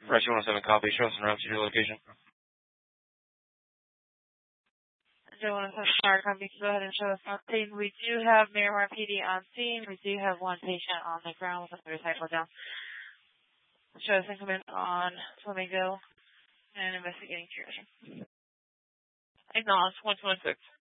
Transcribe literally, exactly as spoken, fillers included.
Press one oh seven copy. Show us around to your location. zero one seven Fire Company, go ahead and show us on scene. We do have Miramar P D on scene. We do have one patient on the ground with a motorcycle down. Show us incoming on Flamingo and investigating situation. Acknowledge one two one six.